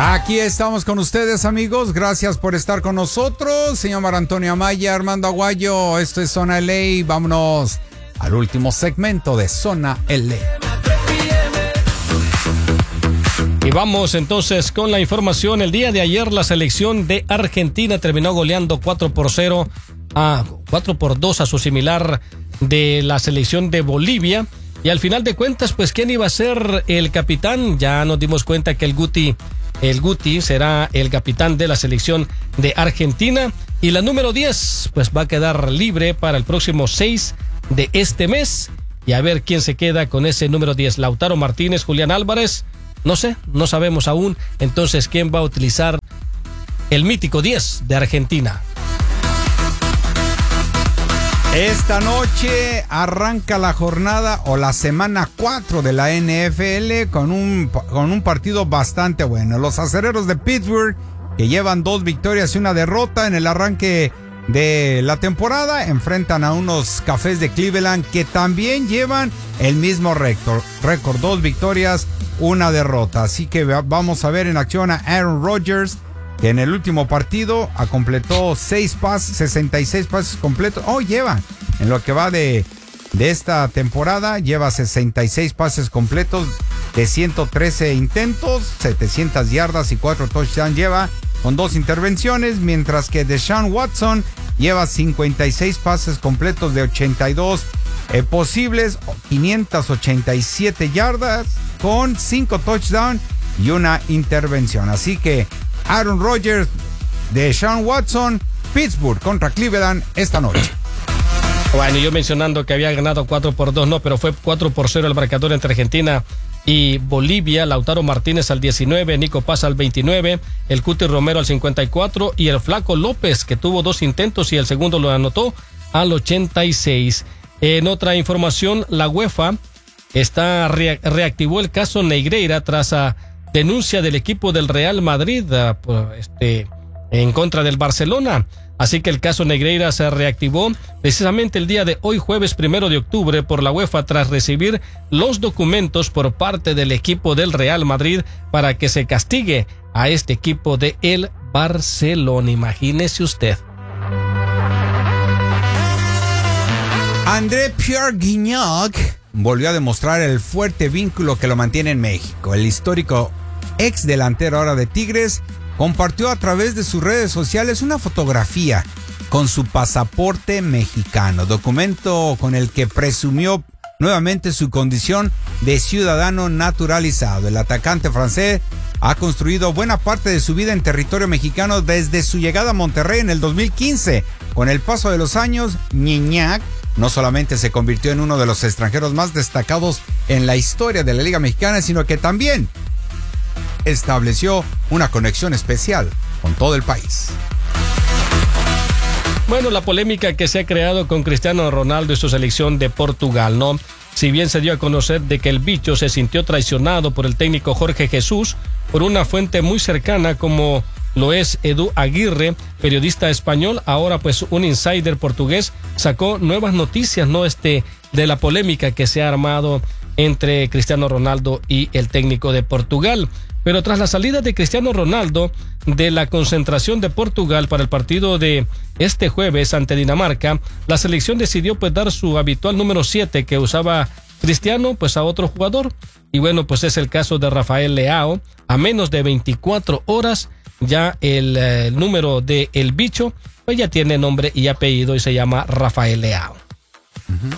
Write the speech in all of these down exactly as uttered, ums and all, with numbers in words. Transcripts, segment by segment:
Aquí estamos con ustedes, amigos. Gracias por estar con nosotros. Señor Mar Antonio Amaya, Armando Aguayo, esto es Zona L A. Vámonos al último segmento de Zona L A. Y vamos entonces con la información. El día de ayer la selección de Argentina terminó goleando cuatro por cero a cuatro por dos a su similar de la selección de Bolivia. Y al final de cuentas, pues, ¿quién iba a ser el capitán? Ya nos dimos cuenta que el Guti, el Guti será el capitán de la selección de Argentina. Y la número diez, pues, va a quedar libre para el próximo seis de este mes. Y a ver quién se queda con ese número diez. Lautaro Martínez, Julián Álvarez. No sé, no sabemos aún. Entonces, ¿quién va a utilizar el mítico diez de Argentina? Esta noche arranca la jornada o la semana cuatro de la N F L con un, con un partido bastante bueno. Los acereros de Pittsburgh, que llevan dos victorias y una derrota en el arranque de la temporada, enfrentan a unos Cafés de Cleveland que también llevan el mismo récord, récord, dos victorias, una derrota. Así que vamos a ver en acción a Aaron Rodgers, que en el último partido completó seis pases, sesenta y seis pases completos. Oh, lleva, en lo que va de, de esta temporada, lleva sesenta y seis pases completos de ciento trece intentos, setecientas yardas y cuatro touchdowns lleva con dos intervenciones, mientras que Deshaun Watson lleva cincuenta y seis pases completos de ochenta y dos eh, posibles, quinientas ochenta y siete yardas con cinco touchdowns y una intervención. Así que Aaron Rodgers, Deshaun Watson, Pittsburgh contra Cleveland esta noche. Bueno, yo mencionando que había ganado cuatro por dos, no, pero fue cuatro por cero el marcador entre Argentina y Bolivia. Lautaro Martínez al diecinueve, Nico Paz al veintinueve, el Cuti Romero al cincuenta y cuatro y el Flaco López, que tuvo dos intentos y el segundo lo anotó, al ochenta y seis. En otra información, la UEFA está re- reactivó el caso Negreira tras a denuncia del equipo del Real Madrid uh, este, en contra del Barcelona. Así que el caso Negreira se reactivó precisamente el día de hoy, jueves primero de octubre, por la UEFA tras recibir los documentos por parte del equipo del Real Madrid para que se castigue a este equipo de el Barcelona. Imagínese usted. André Pierre Gignac volvió a demostrar el fuerte vínculo que lo mantiene en México. El histórico ex delantero ahora de Tigres compartió a través de sus redes sociales una fotografía con su pasaporte mexicano, documento con el que presumió nuevamente su condición de ciudadano naturalizado. El atacante francés ha construido buena parte de su vida en territorio mexicano desde su llegada a Monterrey en el dos mil quince. Con el paso de los años, Gignac no solamente se convirtió en uno de los extranjeros más destacados en la historia de la Liga Mexicana, sino que también estableció una conexión especial con todo el país. Bueno, la polémica que se ha creado con Cristiano Ronaldo y su selección de Portugal, ¿no? Si bien se dio a conocer de que el bicho se sintió traicionado por el técnico Jorge Jesús, por una fuente muy cercana como lo es Edu Aguirre, periodista español, ahora pues un insider portugués sacó nuevas noticias, ¿no? Este, de la polémica que se ha armado entre Cristiano Ronaldo y el técnico de Portugal. Pero tras la salida de Cristiano Ronaldo de la concentración de Portugal para el partido de este jueves ante Dinamarca, la selección decidió pues dar su habitual número siete que usaba Cristiano pues a otro jugador. Y bueno, pues es el caso de Rafael Leao. A menos de veinticuatro horas ya el eh, número de El Bicho pues ya tiene nombre y apellido y se llama Rafael Leao. Uh-huh.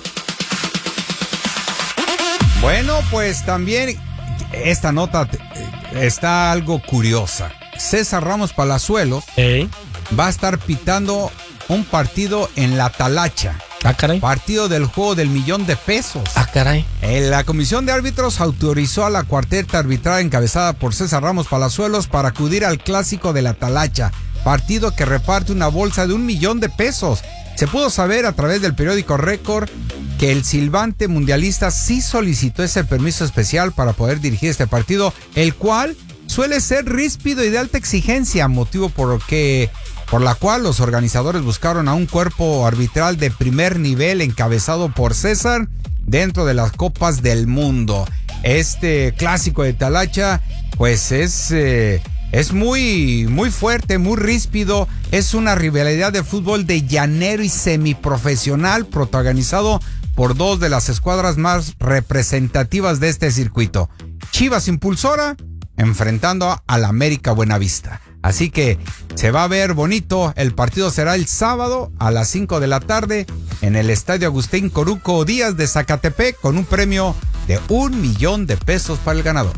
Bueno, pues también esta nota está algo curiosa. César Ramos Palazuelos ¿Eh? va a estar pitando un partido en la Talacha. Ah, caray. Partido del juego del millón de pesos. Ah, caray. La comisión de árbitros autorizó a la cuarteta arbitral encabezada por César Ramos Palazuelos para acudir al clásico de la Talacha, partido que reparte una bolsa de un millón de pesos. Se pudo saber a través del periódico Récord que el silbante mundialista sí solicitó ese permiso especial para poder dirigir este partido, el cual suele ser ríspido y de alta exigencia, motivo por que por la cual los organizadores buscaron a un cuerpo arbitral de primer nivel encabezado por César dentro de las Copas del Mundo. Este clásico de Talacha, pues es eh, es muy, muy fuerte, muy ríspido. Es una rivalidad de fútbol de llanero y semiprofesional protagonizado por dos de las escuadras más representativas de este circuito. Chivas Impulsora enfrentando al América Buenavista. Así que se va a ver bonito. El partido será el sábado a las cinco de la tarde en el Estadio Agustín Coruco Díaz de Zacatepec con un premio de un millón de pesos para el ganador.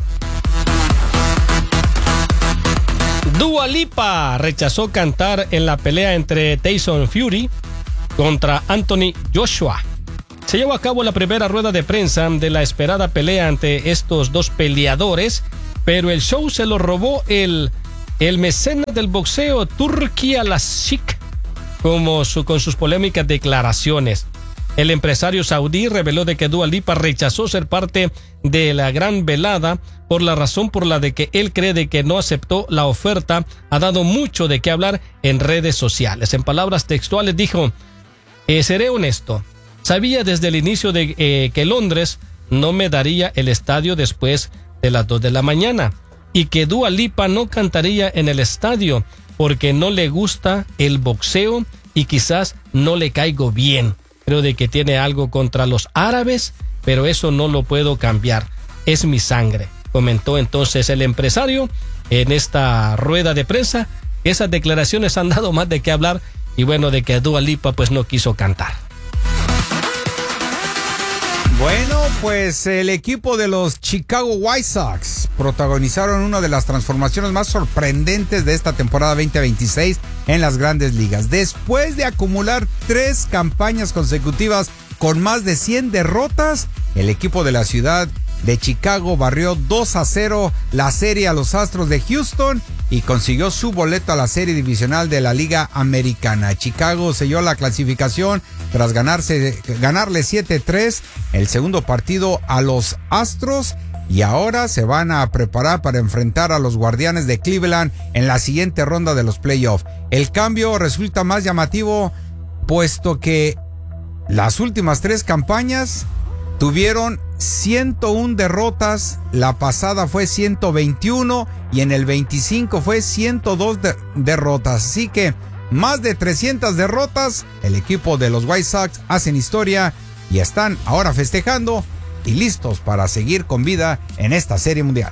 Dua Lipa rechazó cantar en la pelea entre Tyson Fury contra Anthony Joshua. Se llevó a cabo la primera rueda de prensa de la esperada pelea ante estos dos peleadores, pero el show se lo robó el, el mecenas del boxeo Turki Al-Sheikh como su, con sus polémicas declaraciones. El empresario saudí reveló de que Dua Lipa rechazó ser parte de la gran velada por la razón por la de que él cree de que no aceptó la oferta. Ha dado mucho de qué hablar en redes sociales. En palabras textuales dijo, eh, seré honesto, sabía desde el inicio de eh, que Londres no me daría el estadio después de las dos de la mañana y que Dua Lipa no cantaría en el estadio porque no le gusta el boxeo y quizás no le caigo bien. Creo de que tiene algo contra los árabes, pero eso no lo puedo cambiar. Es mi sangre, comentó entonces el empresario en esta rueda de prensa. Esas declaraciones han dado más de qué hablar y bueno, de que Dua Lipa pues no quiso cantar. Bueno, pues el equipo de los Chicago White Sox protagonizaron una de las transformaciones más sorprendentes de esta temporada veinte veintiséis en las Grandes Ligas. Después de acumular tres campañas consecutivas con más de cien derrotas, el equipo de la ciudad de Chicago barrió dos a cero la serie a los Astros de Houston y consiguió su boleto a la serie divisional de la Liga Americana. Chicago selló la clasificación tras ganarse, ganarle siete tres el segundo partido a los Astros y ahora se van a preparar para enfrentar a los Guardianes de Cleveland en la siguiente ronda de los playoffs. El cambio resulta más llamativo puesto que las últimas tres campañas tuvieron ciento una derrotas, la pasada fue ciento veintiuno y en el veinticinco fue ciento dos de- derrotas. Así que más de trescientas derrotas, el equipo de los White Sox hacen historia y están ahora festejando y listos para seguir con vida en esta serie mundial.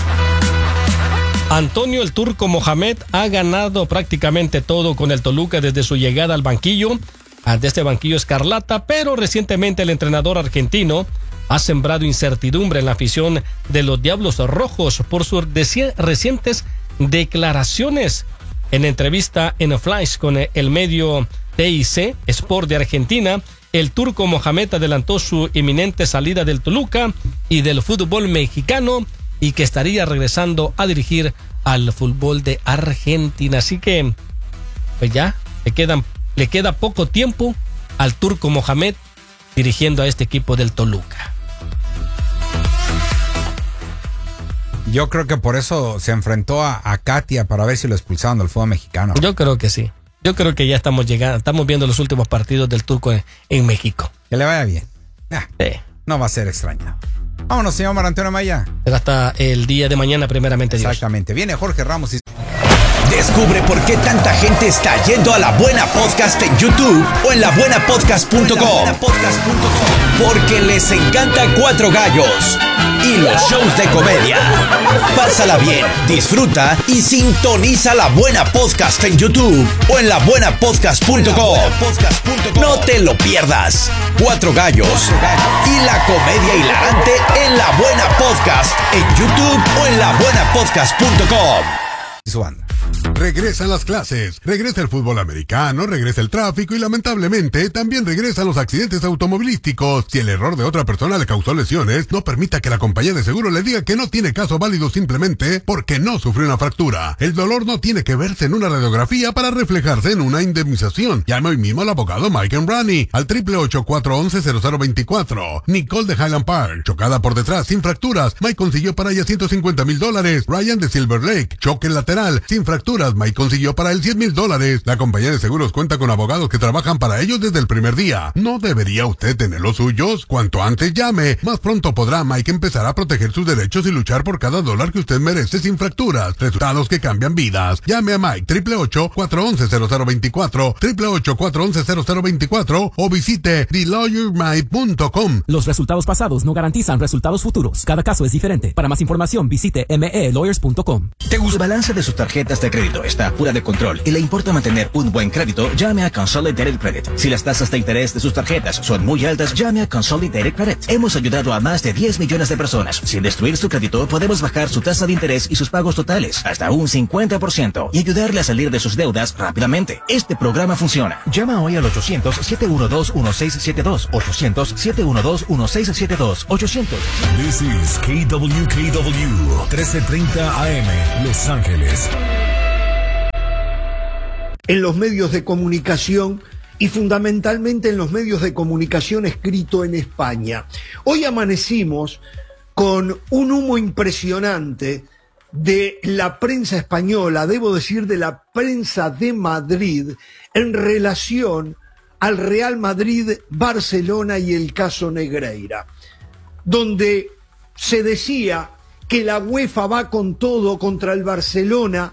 Antonio el Turco Mohamed ha ganado prácticamente todo con el Toluca desde su llegada al banquillo, ante este banquillo escarlata, pero recientemente el entrenador argentino ha sembrado incertidumbre en la afición de los Diablos Rojos por sus deci- recientes declaraciones. En entrevista en Flash con el medio T I C Sport de Argentina, el Turco Mohamed adelantó su inminente salida del Toluca y del fútbol mexicano y que estaría regresando a dirigir al fútbol de Argentina. Así que, pues ya, le quedan, le queda poco tiempo al Turco Mohamed dirigiendo a este equipo del Toluca. Yo creo que por eso se enfrentó a, a Katia para ver si lo expulsaban del fútbol mexicano. Yo creo que sí. Yo creo que ya estamos llegando, estamos viendo los últimos partidos del Turco en, en México. Que le vaya bien. Ah, Sí. no va a ser extraño. Vámonos, señor Mar Antonio Maya. Será hasta el día de mañana, primeramente Dios. Exactamente. Viene Jorge Ramos y... Descubre por qué tanta gente está yendo a La Buena Podcast en YouTube o en la buena podcast punto com. Porque les encanta Cuatro Gallos y los shows de comedia. Pásala bien, disfruta y sintoniza La Buena Podcast en YouTube o en la buena podcast punto com. No te lo pierdas. Cuatro Gallos y la comedia hilarante en La Buena Podcast en YouTube o en la buena podcast punto com. su banda. Regresan las clases, regresa el fútbol americano, regresa el tráfico y lamentablemente también regresan los accidentes automovilísticos. Si el error de otra persona le causó lesiones, no permita que la compañía de seguro le diga que no tiene caso válido simplemente porque no sufrió una fractura. El dolor no tiene que verse en una radiografía para reflejarse en una indemnización. Llame hoy mismo al abogado Mike Enrani al triple ocho, cuatro once, cero cero veinticuatro. Nicole de Highland Park, chocada por detrás sin fracturas. Mike consiguió para ella ciento cincuenta mil dólares. Ryan de Silver Lake, choque lateral penal. Sin fracturas, Mike consiguió para él cien mil dólares. La compañía de seguros cuenta con abogados que trabajan para ellos desde el primer día. ¿No debería usted tener los suyos? Cuanto antes llame, más pronto podrá Mike empezar a proteger sus derechos y luchar por cada dólar que usted merece sin fracturas. Resultados que cambian vidas. Llame a Mike ocho ocho ocho, cuatro uno cero, cero cero dos cuatro, ocho ocho ocho, cuatro uno cero cero dos cuatro o visite the lawyer mike punto com. Los resultados pasados no garantizan resultados futuros. Cada caso es diferente. Para más información, visite m e lawyers punto com. ¿Te gusta? El balance de sus tarjetas de crédito está fuera de control y le importa mantener un buen crédito? Llame a Consolidated Credit. Si las tasas de interés de sus tarjetas son muy altas, llame a Consolidated Credit. Hemos ayudado a más de diez millones de personas. Sin destruir su crédito, podemos bajar su tasa de interés y sus pagos totales hasta un cincuenta por ciento y ayudarle a salir de sus deudas rápidamente. Este programa funciona. Llama hoy al ochocientos, siete uno dos, uno seis siete dos. ochocientos, siete uno dos, uno seis siete dos. ochocientos. This is K W K W, trece treinta A M, Los Ángeles. En los medios de comunicación y fundamentalmente en los medios de comunicación escrito en España. Hoy amanecimos con un humo impresionante de la prensa española, debo decir de la prensa de Madrid, en relación al Real Madrid, Barcelona y el caso Negreira, donde se decía que la UEFA va con todo contra el Barcelona,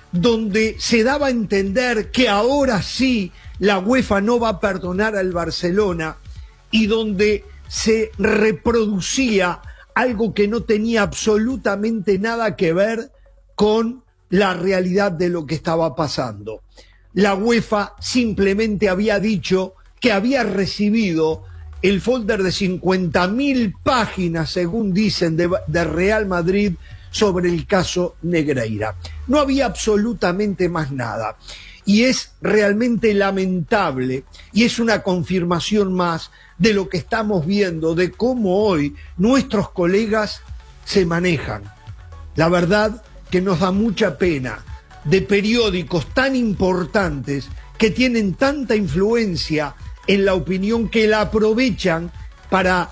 donde se daba a entender que ahora sí la UEFA no va a perdonar al Barcelona y donde se reproducía algo que no tenía absolutamente nada que ver con la realidad de lo que estaba pasando. La UEFA simplemente había dicho que había recibido el folder de cincuenta mil páginas, según dicen, de, de Real Madrid sobre el caso Negreira. No había absolutamente más nada. Y es realmente lamentable y es una confirmación más de lo que estamos viendo, de cómo hoy nuestros colegas se manejan. La verdad que nos da mucha pena de periódicos tan importantes que tienen tanta influencia en la opinión que la aprovechan para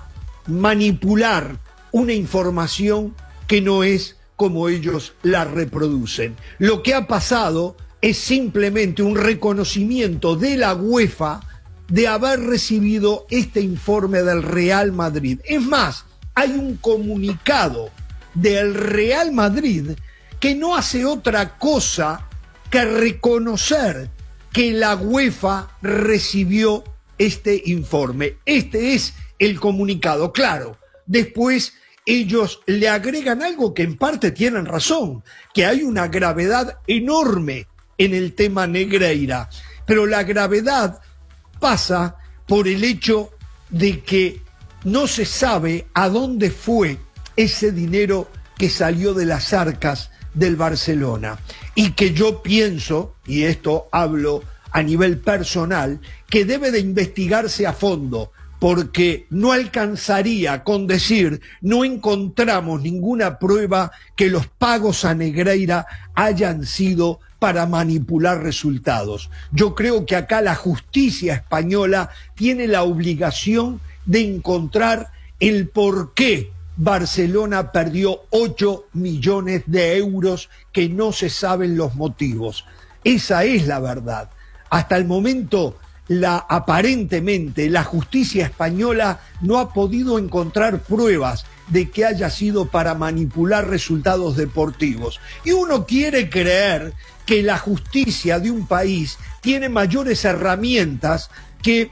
manipular una información que no es como ellos la reproducen. Lo que ha pasado es simplemente un reconocimiento de la UEFA de haber recibido este informe del Real Madrid. Es más, hay un comunicado del Real Madrid que no hace otra cosa que reconocer que la UEFA recibió este informe. Este es el comunicado. Claro, después ellos le agregan algo que en parte tienen razón, que hay una gravedad enorme en el tema Negreira, pero la gravedad pasa por el hecho de que no se sabe a dónde fue ese dinero que salió de las arcas del Barcelona, y que yo pienso, y esto hablo a nivel personal, que debe de investigarse a fondo, porque no alcanzaría con decir no encontramos ninguna prueba que los pagos a Negreira hayan sido para manipular resultados. Yo creo que acá la justicia española tiene la obligación de encontrar el por qué Barcelona perdió ocho millones de euros que no se saben los motivos. Esa es la verdad. Hasta el momento, la, aparentemente, la justicia española no ha podido encontrar pruebas de que haya sido para manipular resultados deportivos. Y uno quiere creer que la justicia de un país tiene mayores herramientas que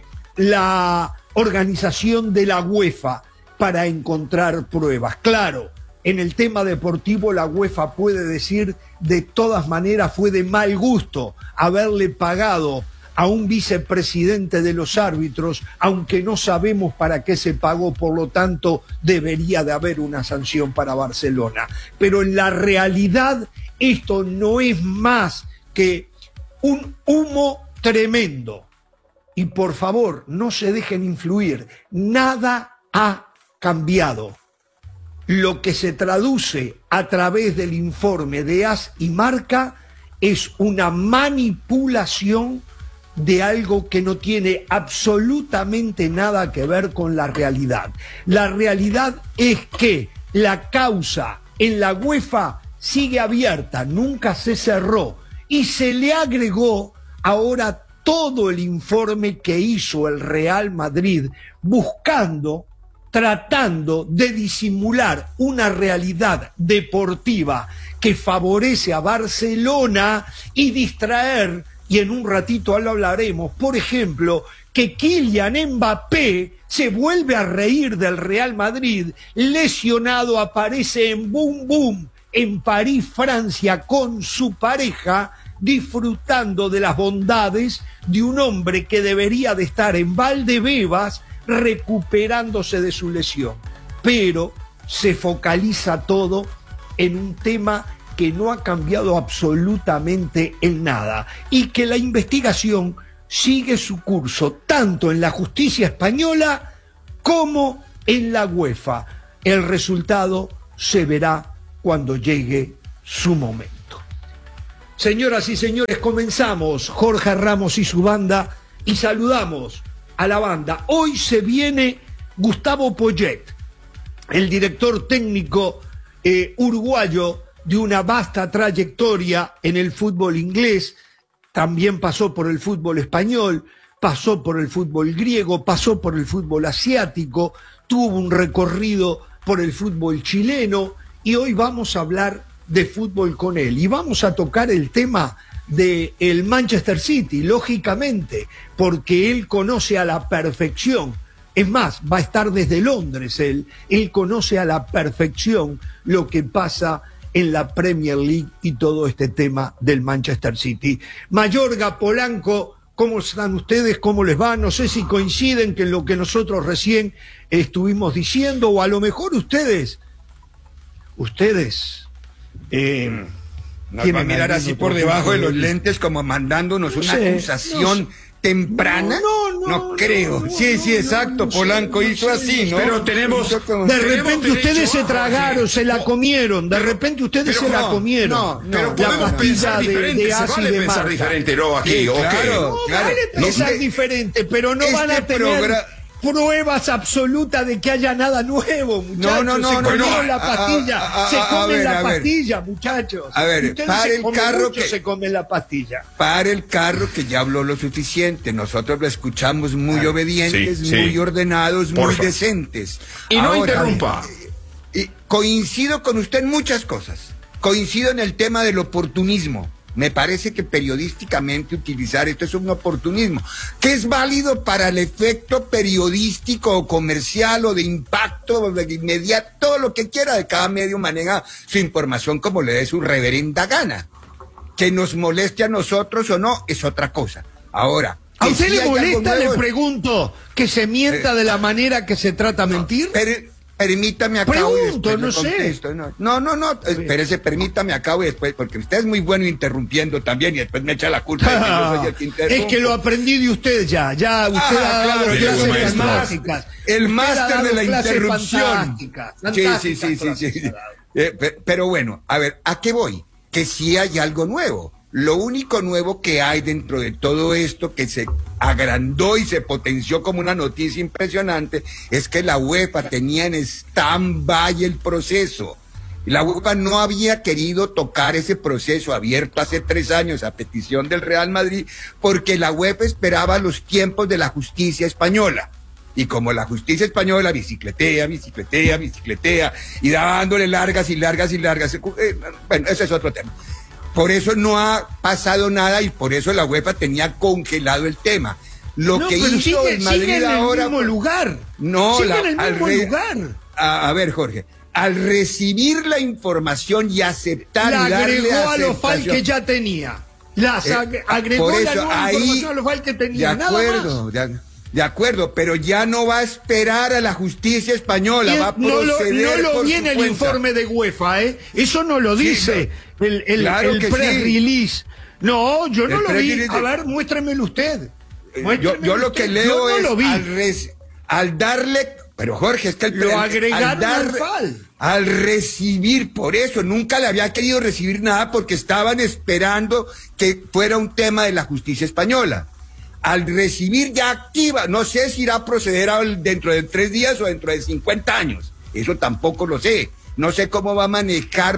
la organización de la UEFA para encontrar pruebas. Claro, en el tema deportivo la UEFA puede decir de todas maneras fue de mal gusto haberle pagado a un vicepresidente de los árbitros, aunque no sabemos para qué se pagó, por lo tanto debería de haber una sanción para Barcelona. Pero en la realidad esto no es más que un humo tremendo. Y por favor, no se dejen influir. Nada ha cambiado. Lo que se traduce a través del informe de AS y Marca es una manipulación de algo que no tiene absolutamente nada que ver con la realidad. La realidad es que la causa en la UEFA sigue abierta, nunca se cerró. Y se le agregó ahora todo el informe que hizo el Real Madrid buscando, tratando de disimular una realidad deportiva que favorece a Barcelona y distraer, y en un ratito lo hablaremos, por ejemplo, que Kylian Mbappé se vuelve a reír del Real Madrid, lesionado, aparece en Boom Boom, en París, Francia, con su pareja, disfrutando de las bondades de un hombre que debería de estar en Valdebebas recuperándose de su lesión. Pero se focaliza todo en un tema que no ha cambiado absolutamente en nada y que la investigación sigue su curso tanto en la justicia española como en la UEFA. El resultado se verá cuando llegue su momento. Señoras y señores, comenzamos. Jorge Ramos y su banda, y saludamos a la banda. Hoy se viene Gustavo Poyet, el director técnico eh, uruguayo de una vasta trayectoria en el fútbol inglés. También pasó por el fútbol español, pasó por el fútbol griego, pasó por el fútbol asiático, tuvo un recorrido por el fútbol chileno, y hoy vamos a hablar de fútbol con él. Y vamos a tocar el tema del Manchester City, lógicamente, porque él conoce a la perfección. Es más, va a estar desde Londres él. Él conoce a la perfección lo que pasa en la Premier League y todo este tema del Manchester City. Mayorga, Polanco, ¿cómo están ustedes? ¿Cómo les va? No sé si coinciden con lo que nosotros recién estuvimos diciendo, o a lo mejor ustedes, ustedes... Eh, Nos va a mirar así por debajo de los lentes como mandándonos una sé, acusación no sé. temprana. No, no, no, no creo. no, sí, sí, no, exacto. no, Polanco no, hizo no, así, ¿no? Pero tenemos... Hizo como- De Tenemos repente ustedes derecho se a- tragaron, se la comieron, de repente ustedes pero se la no, comieron. no, no, Pero La podemos pastilla pensar de, diferente, de se ácido vale de pensar Marta. diferente, ¿no? Aquí, Sí, ok. claro. No, Claro. vale pensar Este- diferente, pero no van a este tener progra- pruebas absolutas de que haya nada nuevo, muchachos. No, no, no, se no, comieron no. la A- pastilla, a- a- se a comen ver, la a ver. pastilla, muchachos. A ver, Ustedes pare se el comen carro mucho, que- se comen la pastilla. Para el carro, que ya habló lo suficiente. Nosotros lo escuchamos muy Ah, obedientes, sí, sí. muy ordenados, Por muy favor. decentes. Y no Ahora, interrumpa. Y coincido con usted en muchas cosas. Coincido en el tema del oportunismo. Me parece que periodísticamente utilizar esto es un oportunismo, que es válido para el efecto periodístico o comercial o de impacto o de inmediato, todo lo que quiera. De cada medio maneja su información como le dé su reverenda gana. Que nos moleste a nosotros o no es otra cosa. Ahora, ¿A que usted sí le hay algo molesta, le nuevo- pregunto, que se mienta Eh, de la manera que se trata a mentir? Per- permítame acabo y Pregunto, después no le sé. contesto. No, no, no, no, espérese, permítame acabo y después, porque usted es muy bueno interrumpiendo también y después me echa la culpa de que yo soy el que interrumpo. Es que lo aprendí de usted ya, ya usted Ah, ha dado claro, clases el maestro. fantásticas. El Usted ha máster dado de la clases interrupción. fantásticas, Sí, sí, fantásticas sí, sí, clases sí. ha dado. Eh, pe- pero bueno, a ver, ¿a qué voy? Que sí hay algo nuevo. Lo único nuevo que hay dentro de todo esto, que se agrandó y se potenció como una noticia impresionante, es que la UEFA tenía en stand-by el proceso. La UEFA no había querido tocar ese proceso abierto hace tres años a petición del Real Madrid, porque la UEFA esperaba los tiempos de la justicia española. Y como la justicia española bicicletea, bicicletea, bicicletea, y dándole largas y largas y largas, eh, bueno, ese es otro tema. Por eso no ha pasado nada y por eso la UEFA tenía congelado el tema. Lo No, que pero hizo sigue, el Madrid sigue en ahora... el mismo lugar. No, sigue la- en el al mismo re- lugar. A, a ver, Jorge, al recibir la información y aceptar La y darle agregó a los fal aceptación- que ya tenía. Las Eh, ag- agregó por la eso, nueva ahí- información a los fal que tenía. De nada acuerdo, más. de, de acuerdo, pero ya no va a esperar a la justicia española, Y va a no lo, proceder no lo por viene su el cuenta. informe de UEFA, ¿eh? Eso no lo dice el, el, claro el que press sí. release. No, yo no El lo press vi. release A de- ver, muéstremelo usted. Yo, Muéstremelo yo lo que usted. leo Yo no es lo vi. al, res- al darle, pero Jorge, es que el Lo pre- agregaron al, dar- al fal. al recibir, por eso nunca le había querido recibir nada porque estaban esperando que fuera un tema de la justicia española. Al recibir ya activa, no sé si irá a proceder al- dentro de tres días o dentro de cincuenta años, eso tampoco lo sé, No sé cómo va a manejar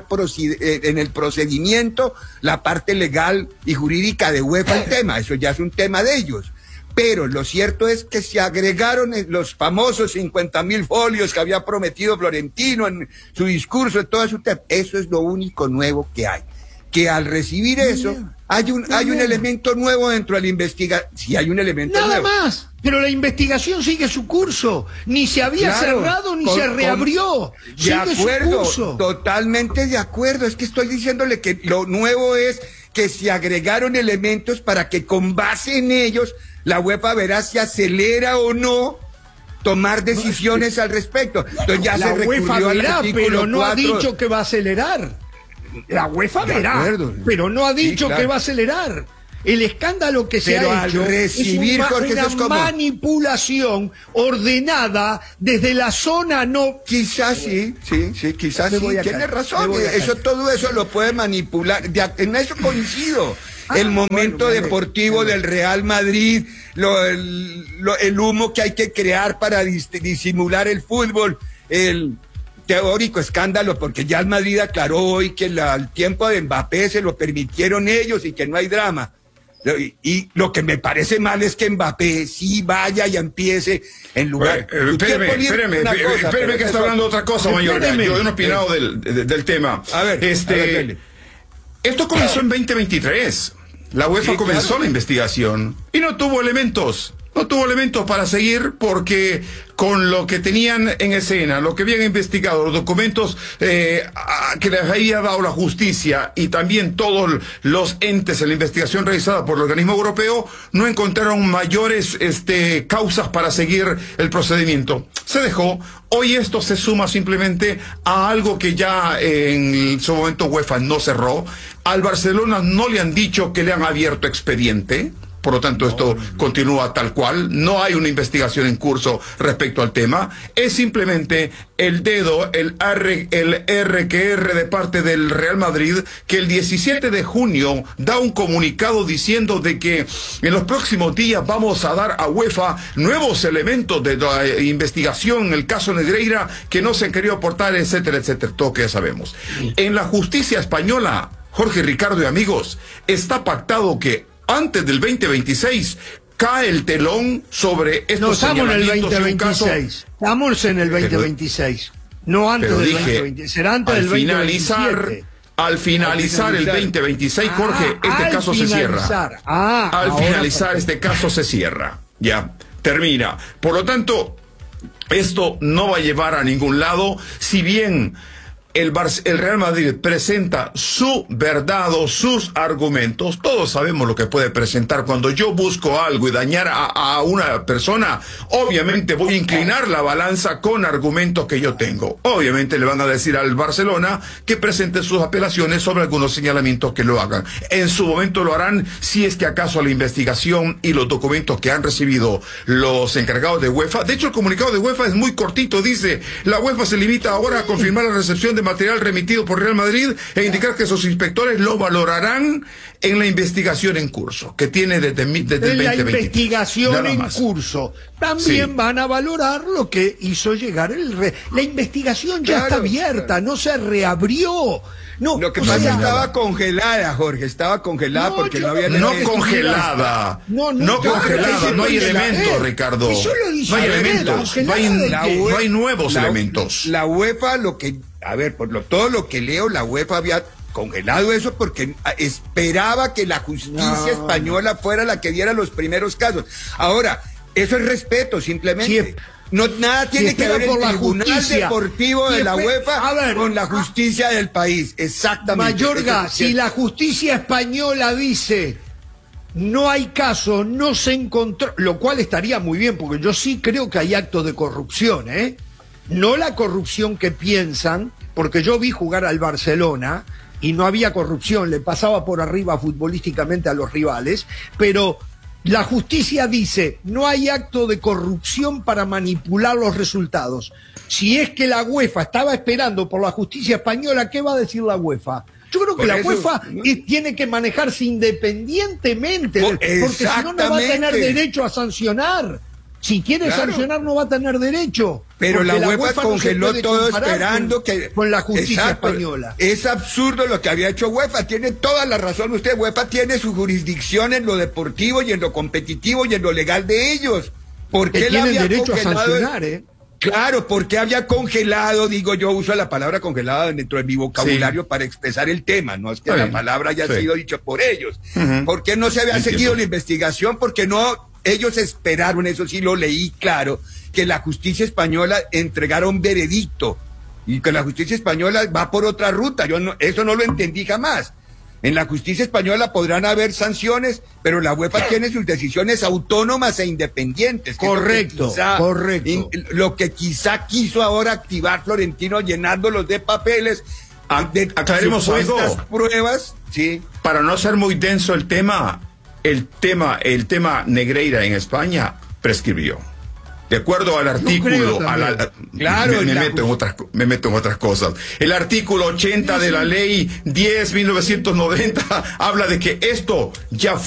en el procedimiento la parte legal y jurídica de UEFA el tema. Eso ya es un tema de ellos. Pero lo cierto es que se agregaron los famosos cincuenta mil folios que había prometido Florentino en su discurso, en todo su tema. Eso es lo único nuevo que hay. Que al recibir eso, hay un, hay un elemento nuevo dentro de la investigación. Sí, hay un elemento Nada nuevo. Nada más. Pero la investigación sigue su curso. Ni se había Claro, cerrado ni con, se reabrió. Con, de sigue acuerdo, su curso. Totalmente de acuerdo. Es que estoy diciéndole que lo nuevo es que se agregaron elementos para que con base en ellos la UEFA verá si acelera o no tomar decisiones al respecto. Entonces ya la se recurrió UEFA al verá, pero no cuatro. ha dicho que va a acelerar. La UEFA De verá, acuerdo. pero no ha dicho Sí, claro. que va a acelerar. El escándalo que se Pero ha al hecho recibir, es un, Jorge, una eso es como- manipulación ordenada desde la zona no... Quizás sí, sí, sí, quizás Me sí, voy a tiene callar, razón, me voy a eso callar. todo eso lo puede manipular, de a- en eso coincido. Ah, el momento bueno, deportivo vale. del Real Madrid, lo, el, lo- el humo que hay que crear para dis- disimular el fútbol, el teórico escándalo, porque ya el Madrid aclaró hoy que la- el tiempo de Mbappé se lo permitieron ellos y que no hay drama. Y, y lo que me parece mal es que Mbappé sí vaya y empiece en lugar... Eh, eh, espéreme, Usted ponía espéreme, una espéreme, cosa, espéreme pero que está eso- hablando de otra cosa, Mayorga. Espéreme. Yo no he opinado del, de- del tema. A ver, este, a ver, dele. esto comenzó en veinte veintitrés. La UEFA Sí, comenzó claro. la investigación y no tuvo elementos. No tuvo elementos para seguir porque con lo que tenían en escena, lo que habían investigado, los documentos eh, a- que les había dado la justicia y también todos los entes en la investigación realizada por el organismo europeo, no encontraron mayores este, causas para seguir el procedimiento. Se dejó. Hoy esto se suma simplemente a algo que ya en su momento UEFA no cerró. Al Barcelona no le han dicho que le han abierto expediente. Por lo tanto, esto continúa tal cual. No hay una investigación en curso respecto al tema. Es simplemente el dedo, el R, el R que R de parte del Real Madrid, que el diecisiete de junio da un comunicado diciendo de que en los próximos días vamos a dar a UEFA nuevos elementos de la investigación en el caso Negreira que no se han querido aportar, etcétera, etcétera. Todo que ya sabemos. En la justicia española, Jorge, Ricardo y amigos, está pactado que antes del veinte veintiséis cae el telón sobre estos No, estamos en el señalamientos veinte y un caso- veintiséis. Estamos en el veinte veintiséis. No antes Pero del dije, veinte veintiséis. Será antes al del veinte finalizar, veintisiete. al finalizar el veinte veintiséis, Jorge, Ah, este al caso se finalizar. cierra. Ah, al ahora finalizar perfecto. este caso se cierra. Ya, termina. Por lo tanto, esto no va a llevar a ningún lado, si bien el, Bar el Real Madrid presenta su verdad o sus argumentos. Todos sabemos lo que puede presentar. Cuando yo busco algo y dañar a, a una persona, obviamente voy a inclinar la balanza con argumentos que yo tengo. Obviamente le van a decir al Barcelona que presente sus apelaciones sobre algunos señalamientos que lo hagan. En su momento lo harán si es que acaso la investigación y los documentos que han recibido los encargados de UEFA. De hecho, el comunicado de UEFA es muy cortito. Dice, la UEFA se limita ahora a confirmar la recepción de material remitido por Real Madrid e indicar que sus inspectores lo valorarán en la investigación en curso, que tiene desde, desde el En la veinte veinte. investigación Nada en más. curso. También Sí. van a valorar lo que hizo llegar el re... La investigación ya Claro, está abierta, claro. no se reabrió. No, Lo que o pasa es sea, que estaba congelada, Jorge, estaba congelada No, porque yo no había... no No creo que congelada, No, no, no, yo congelada, creo que no hay congelada. elementos, Eh, Ricardo. eso lo dice No hay él, elementos, no hay, congelada de no que- hay nuevos la, elementos. La UEFA, lo que, a ver, por lo, todo lo que leo, la UEFA había congelado eso porque esperaba que la justicia No. española fuera la que diera los primeros casos. Ahora, eso es respeto, simplemente. Sí. No, nada tiene que espera ver por el la Tribunal justicia. Deportivo de Y la espe- UEFA a ver, con la justicia del país. Exactamente. Mayorga, Eso es si cierto. la justicia española dice no hay caso, no se encontró, lo cual estaría muy bien, porque yo sí creo que hay actos de corrupción, ¿eh? No la corrupción que piensan, porque yo vi jugar al Barcelona y no había corrupción, le pasaba por arriba futbolísticamente a los rivales, pero la justicia dice, no hay acto de corrupción para manipular los resultados. Si es que la UEFA estaba esperando por la justicia española, ¿qué va a decir la UEFA? Yo creo que Por la eso, UEFA ¿no? es- tiene que manejarse independientemente, Por- de- porque si no, no va a tener exactamente. derecho a sancionar. Si quiere Claro. sancionar, no va a tener derecho. Pero la, la UEFA, UEFA no congeló se todo comparar esperando con, que... con la justicia Exacto. española. Es absurdo lo que había hecho UEFA. Tiene toda la razón usted. UEFA tiene su jurisdicción en lo deportivo y en lo competitivo y en lo legal de ellos. ¿Por qué que la tienen había derecho a congelado? sancionar, ¿eh? Claro, porque había congelado, digo yo, uso la palabra congelada dentro de mi vocabulario sí. para expresar el tema, no es que Está la bien. palabra haya sí. sido dicha por ellos. Uh-huh. ¿Por qué no se había Entiendo. seguido la investigación? Porque no, ellos esperaron, eso sí lo leí claro, que la justicia española entregara un veredicto y que la justicia española va por otra ruta. Yo no, eso no lo entendí jamás. En la justicia española podrán haber sanciones, pero la UEFA tiene sus decisiones autónomas e independientes. Correcto, lo quizá, correcto. In, lo que quizá quiso ahora activar Florentino llenándolos de papeles, de aclaremos algo. Pruebas, sí. Para no ser muy denso el tema, el tema, el tema Negreira en España prescribió. De acuerdo al artículo, a la, claro, me, me, meto en otras, me meto en otras cosas. El artículo ochenta sí, sí. de la ley diez mil novecientos noventa habla de que esto ya fue